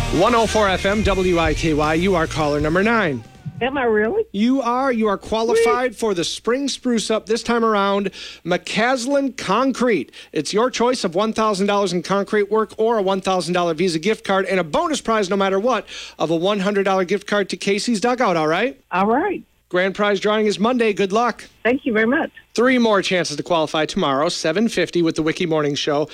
104 FM, WIKY. You are caller number 9. Am I really? You are. You are qualified for the Spring Spruce Up this time around. McCaslin Concrete. It's your choice of $1,000 in concrete work or a $1,000 Visa gift card and a bonus prize no matter what of a $100 gift card to Casey's Dugout, all right? All right. Grand prize drawing is Monday. Good luck. Thank you very much. 3 more chances to qualify tomorrow. 7:50 with the Wiki Morning Show.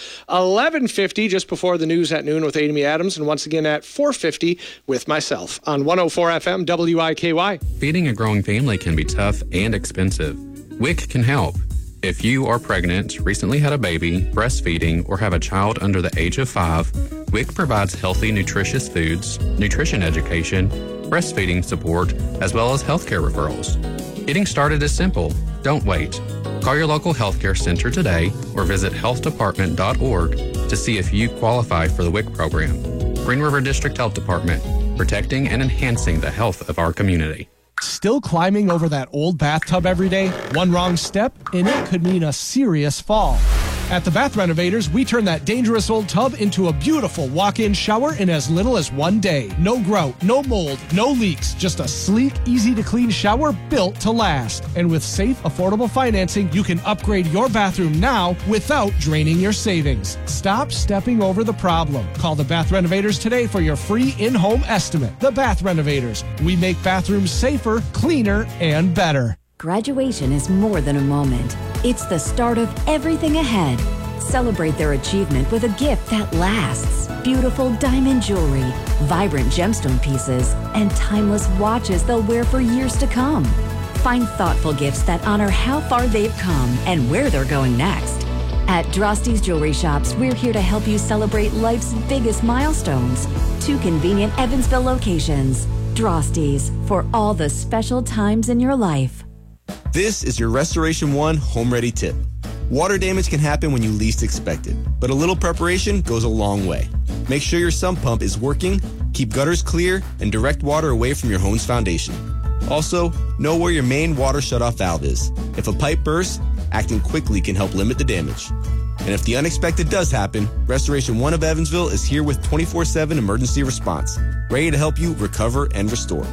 11:50 just before the news at noon with Amy Adams. And once again at 4:50 with myself on 104 FM WIKY. Feeding a growing family can be tough and expensive. WIC can help. If you are pregnant, recently had a baby, breastfeeding, or have a child under the age of 5, WIC provides healthy, nutritious foods, nutrition education, breastfeeding support, as well as healthcare referrals. Getting started is simple. Don't wait. Call your local healthcare center today or visit healthdepartment.org to see if you qualify for the WIC program. Green River District Health Department, protecting and enhancing the health of our community. Still climbing over that old bathtub every day? One wrong step, and it could mean a serious fall. At the Bath Renovators, we turn that dangerous old tub into a beautiful walk-in shower in as little as 1 day. No grout, no mold, no leaks, just a sleek, easy-to-clean shower built to last. And with safe, affordable financing, you can upgrade your bathroom now without draining your savings. Stop stepping over the problem. Call the Bath Renovators today for your free in-home estimate. The Bath Renovators. We make bathrooms safer, cleaner, and better. Graduation is more than a moment. It's the start of everything ahead. Celebrate their achievement with a gift that lasts. Beautiful diamond jewelry, vibrant gemstone pieces, and timeless watches they'll wear for years to come. Find thoughtful gifts that honor how far they've come and where they're going next. At Drosty's Jewelry Shops, we're here to help you celebrate life's biggest milestones. 2 convenient Evansville locations. Drosty's, for all the special times in your life. This is your Restoration One Home Ready tip. Water damage can happen when you least expect it, but a little preparation goes a long way. Make sure your sump pump is working, keep gutters clear, and direct water away from your home's foundation. Also, know where your main water shutoff valve is. If a pipe bursts, acting quickly can help limit the damage. And if the unexpected does happen, Restoration One of Evansville is here with 24/7 emergency response, ready to help you recover and restore.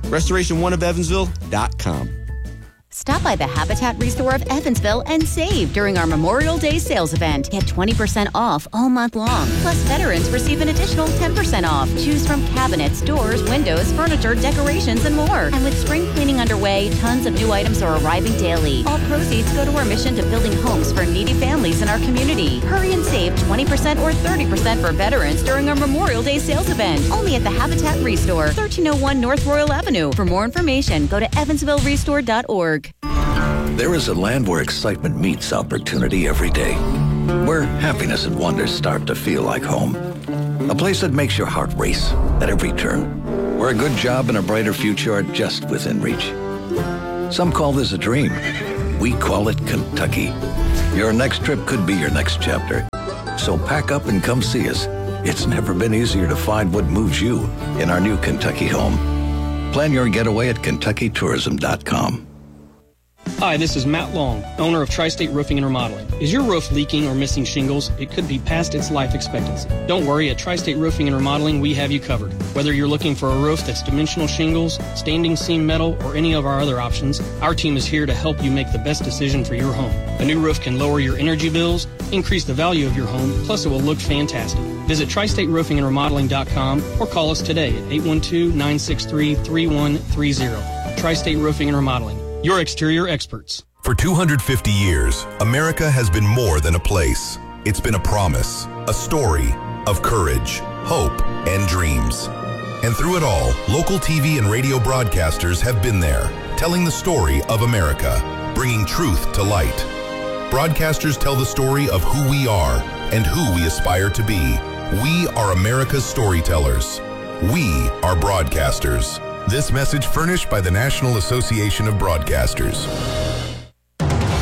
RestorationOneofEvansville.com. Stop by the Habitat Restore of Evansville and save during our Memorial Day sales event. Get 20% off all month long. Plus, veterans receive an additional 10% off. Choose from cabinets, doors, windows, furniture, decorations, and more. And with spring cleaning underway, tons of new items are arriving daily. All proceeds go to our mission to building homes for needy families in our community. Hurry and save 20% or 30% for veterans during our Memorial Day sales event. Only at the Habitat Restore, 1301 North Royal Avenue. For more information, go to evansvillerestore.org. There is a land where excitement meets opportunity every day, where happiness and wonder start to feel like home. A place that makes your heart race at every turn, where a good job and a brighter future are just within reach. Some call this a dream. We call it Kentucky. Your next trip could be your next chapter. So pack up and come see us. It's never been easier to find what moves you in our new Kentucky home. Plan your getaway at KentuckyTourism.com. Hi, this is Matt Long, owner of Tri-State Roofing and Remodeling. Is your roof leaking or missing shingles? It could be past its life expectancy. Don't worry, at Tri-State Roofing and Remodeling, we have you covered. Whether you're looking for a roof that's dimensional shingles, standing seam metal, or any of our other options, our team is here to help you make the best decision for your home. A new roof can lower your energy bills, increase the value of your home, plus it will look fantastic. Visit TriStateRoofingAndRemodeling.com or call us today at 812-963-3130. Tri-State Roofing and Remodeling. Your exterior experts. For 250 years, America has been more than a place. It's been a promise, a story of courage, hope, and dreams. And through it all, local TV and radio broadcasters have been there, telling the story of America, bringing truth to light. Broadcasters tell the story of who we are and who we aspire to be. We are America's storytellers. We are broadcasters. This message furnished by the National Association of Broadcasters.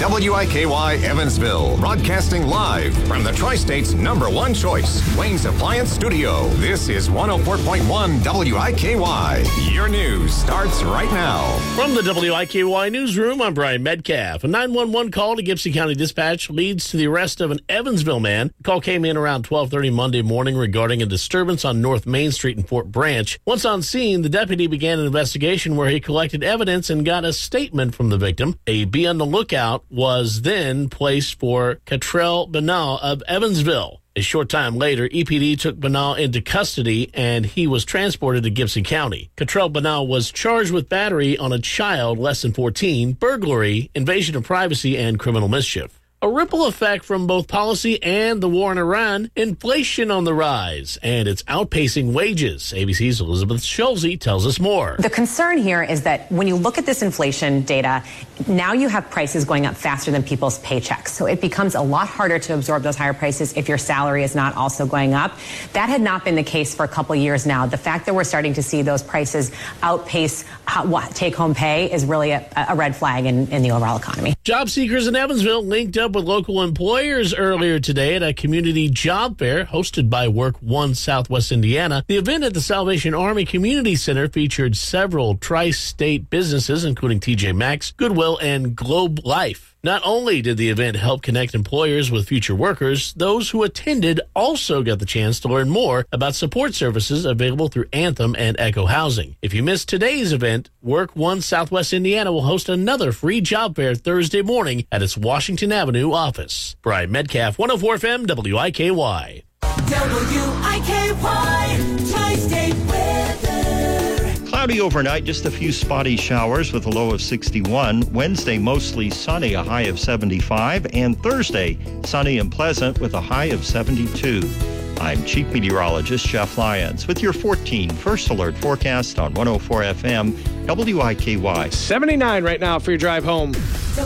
WIKY Evansville, broadcasting live from the Tri-State's #1 choice, Wayne's Appliance Studio. This is 104.1 WIKY. Your news starts right now. From the WIKY newsroom, I'm Brian Metcalf. A 911 call to Gibson County Dispatch leads to the arrest of an Evansville man. The call came in around 12:30 Monday morning regarding a disturbance on North Main Street in Fort Branch. Once on scene, the deputy began an investigation where he collected evidence and got a statement from the victim. A be on the lookout was then placed for Catrell Benal of Evansville. A short time later, EPD took Benal into custody and he was transported to Gibson County. Catrell Benal was charged with battery on a child less than 14, burglary, invasion of privacy, and criminal mischief. A ripple effect from both policy and the war in Iran, inflation on the rise, and it's outpacing wages. ABC's Elizabeth Schulze tells us more. The concern here is that when you look at this inflation data, now you have prices going up faster than people's paychecks. So it becomes a lot harder to absorb those higher prices if your salary is not also going up. That had not been the case for a couple of years now. The fact that we're starting to see those prices outpace take-home pay is really a red flag in the overall economy. Job seekers in Evansville linked up with local employers earlier today at a community job fair hosted by Work One Southwest Indiana. The event at the Salvation Army Community Center featured several tri-state businesses, including TJ Maxx, Goodwill, and Globe Life. Not only did the event help connect employers with future workers, those who attended also got the chance to learn more about support services available through Anthem and Echo Housing. If you missed today's event, Work One Southwest Indiana will host another free job fair Thursday morning at its Washington Avenue office. Brian Metcalf, 104 FM, WIKY. WIKY, Tri-State weather. Cloudy overnight, just a few spotty showers with a low of 61. Wednesday, mostly sunny, a high of 75. And Thursday, sunny and pleasant with a high of 72. I'm Chief Meteorologist Jeff Lyons with your 14 First Alert forecast on 104 FM, WIKY. 79 right now for your drive home.